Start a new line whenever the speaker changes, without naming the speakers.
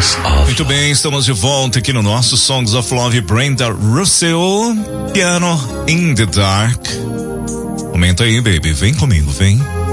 Muito bem, estamos de volta aqui no nosso Songs of Love. Brenda Russell, Piano in the Dark. Comenta aí, baby, vem comigo, vem.